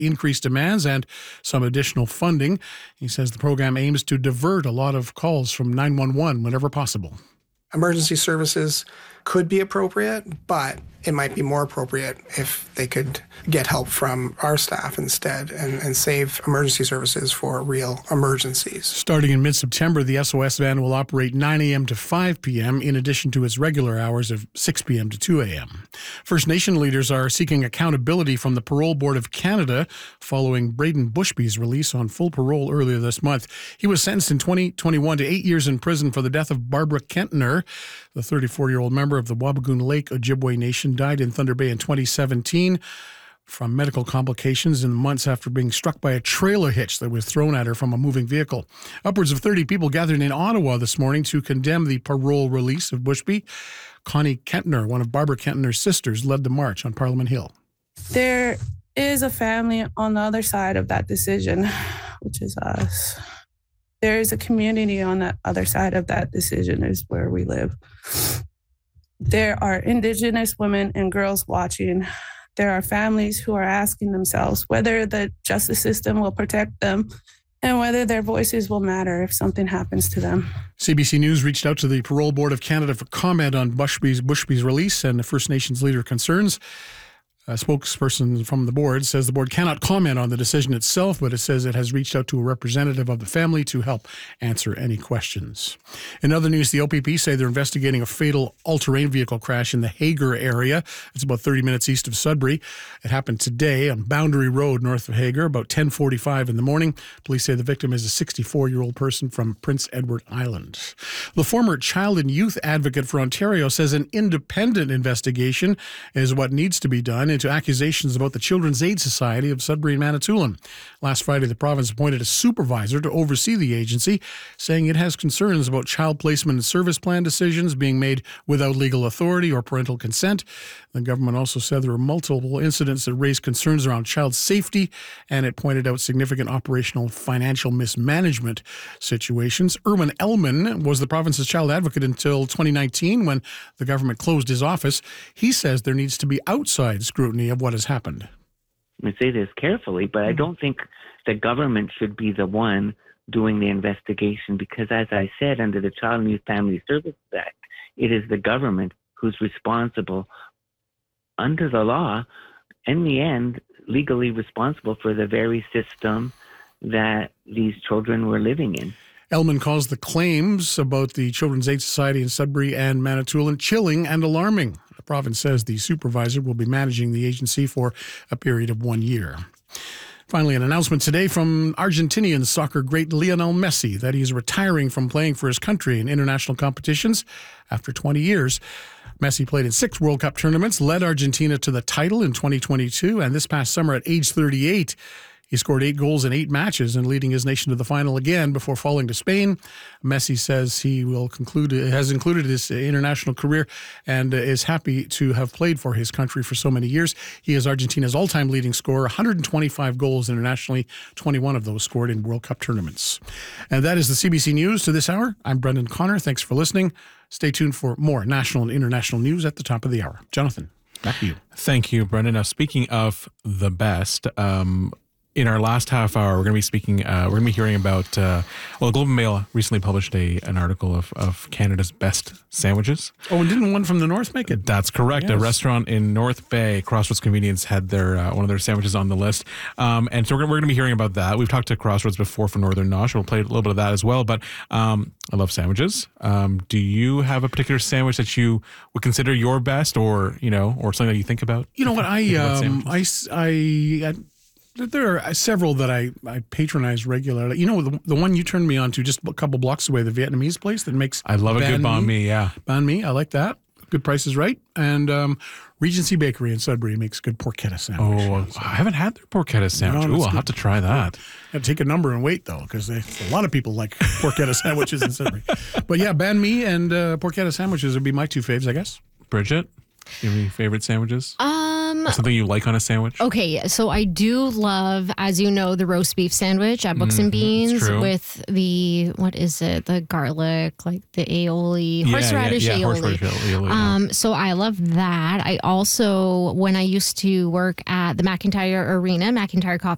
increased demands and some additional funding. He says the program aims to divert a lot of calls from 911 whenever possible. Emergency services could be appropriate, but it might be more appropriate if they could get help from our staff instead and save emergency services for real emergencies. Starting in mid-September, the SOS van will operate 9 a.m. to 5 p.m. in addition to its regular hours of 6 p.m. to 2 a.m. First Nation leaders are seeking accountability from the Parole Board of Canada following Braden Bushby's release on full parole earlier this month. He was sentenced in 2021 to 8 years in prison for the death of Barbara Kentner. The 34-year-old member of the Wabigoon Lake Ojibwe Nation died in Thunder Bay in 2017 from medical complications in the months after being struck by a trailer hitch that was thrown at her from a moving vehicle. Upwards of 30 people gathered in Ottawa this morning to condemn the parole release of Bushby. Connie Kentner, one of Barbara Kentner's sisters, led the march on Parliament Hill. There is a family on the other side of that decision, which is us. There is a community on the other side of that decision, is where we live. There are Indigenous women and girls watching. There are families who are asking themselves whether the justice system will protect them and whether their voices will matter if something happens to them. CBC News reached out to the Parole Board of Canada for comment on Bushby's release and the First Nations leader concerns. A spokesperson from the board says the board cannot comment on the decision itself, but it says it has reached out to a representative of the family to help answer any questions. In other news, the OPP say they're investigating a fatal all-terrain vehicle crash in the Hager area. It's about 30 minutes east of Sudbury. It happened today on Boundary Road north of Hager, about 10:45 in the morning. Police say the victim is a 64-year-old person from Prince Edward Island. The former child and youth advocate for Ontario says an independent investigation is what needs to be done into accusations about the Children's Aid Society of Sudbury and Manitoulin. Last Friday, the province appointed a supervisor to oversee the agency, saying it has concerns about child placement and service plan decisions being made without legal authority or parental consent. The government also said there were multiple incidents that raised concerns around child safety, and it pointed out significant operational financial mismanagement situations. Erwin Elman was the province's child advocate until 2019 when the government closed his office. He says there needs to be outside scrutiny of what has happened. I say this carefully, but I don't think the government should be the one doing the investigation because, as I said, under the Child and Youth Family Services Act, it is the government who's responsible under the law, in the end, legally responsible for the very system that these children were living in. Elman calls the claims about the Children's Aid Society in Sudbury and Manitoulin chilling and alarming. The province says the supervisor will be managing the agency for a period of 1 year. Finally, an announcement today from Argentinian soccer great Lionel Messi that he's retiring from playing for his country in international competitions after 20 years. Messi played in 6 World Cup tournaments, led Argentina to the title in 2022, and this past summer at age 38, he scored 8 goals in 8 matches and leading his nation to the final again before falling to Spain. Messi says he has concluded his international career and is happy to have played for his country for so many years. He is Argentina's all-time leading scorer, 125 goals internationally, 21 of those scored in World Cup tournaments. And that is the CBC News to this hour. I'm Brendan Connor. Thanks for listening. Stay tuned for more national and international news at the top of the hour. Jonathan, back to you. Thank you, Brendan. Now, speaking of the best, in our last half hour, we're going to be hearing about, the Globe and Mail recently published an article of Canada's best sandwiches. Oh, and didn't one from the North make it? That's correct. Yes. A restaurant in North Bay, Crossroads Convenience, had their one of their sandwiches on the list. And so we're going to be hearing about that. We've talked to Crossroads before for Northern Nosh. We'll play a little bit of that as well. But I love sandwiches. Do you have a particular sandwich that you would consider your best, or something that you think about? You know what? There are several that I patronize regularly. You know, the one you turned me on to just a couple blocks away, the Vietnamese place that makes I love a good banh mi, yeah. Banh mi, I like that. Good Price is Right. And Regency Bakery in Sudbury makes good porchetta sandwich. Oh, I haven't had their porchetta sandwich. I'll have to try that. Got to take a number and wait, though, because a lot of people like porchetta sandwiches in Sudbury. But yeah, banh mi and porchetta sandwiches would be my 2 faves, I guess. Bridget, do you have any favorite sandwiches? Something you like on a sandwich? Okay, so I do love, as you know, the roast beef sandwich at Books and Beans with the, what is it, the garlic, like the aioli, horseradish aioli. Horseradish aioli. So I love that. I also, when I used to work at the McIntyre Arena, McIntyre